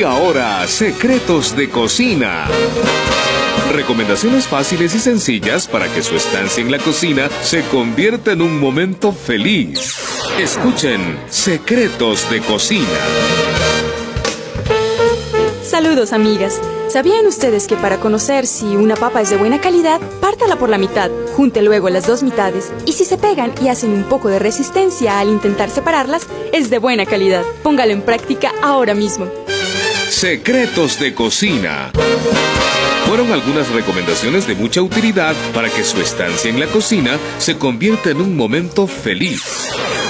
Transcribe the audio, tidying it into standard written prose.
Y ahora, secretos de cocina. Recomendaciones fáciles y sencillas para que su estancia en la cocina se convierta en un momento feliz. Escuchen Secretos de Cocina. Saludos, amigas. ¿Sabían ustedes que para conocer si una papa es de buena calidad, pártala por la mitad, junte luego las dos mitades y si se pegan y hacen un poco de resistencia al intentar separarlas, es de buena calidad? Póngalo en práctica ahora mismo. Secretos de Cocina. Fueron algunas recomendaciones de mucha utilidad para que su estancia en la cocina se convierta en un momento feliz.